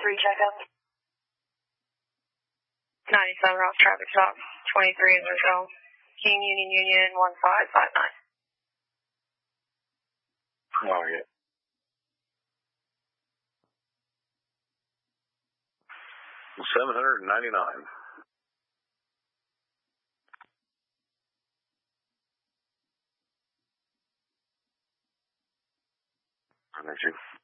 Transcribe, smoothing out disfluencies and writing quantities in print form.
checkup. 97 Ross traffic stop, 23 in Roselle. King Union 1559. Oh, yeah. $799. Thank you.